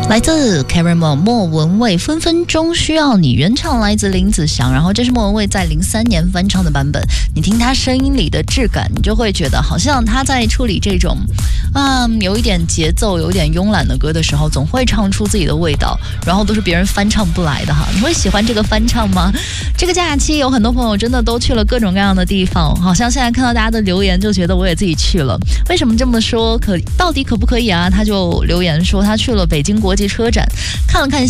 来自 Karen Moore 莫文蔚分分钟需要你，原唱来自林子祥，然后这是莫文蔚在03年翻唱的版本。你听他声音里的质感，你就会觉得好像他在处理这种有一点节奏有一点慵懒的歌的时候，总会唱出自己的味道，然后都是别人翻唱不来的哈。你会喜欢这个翻唱吗？这个假期有很多朋友真的都去了各种各样的地方，好像现在看到大家的留言就觉得我也自己去了。为什么这么说？到底可不可以啊？他就留言说他去了北京国际车展，看了看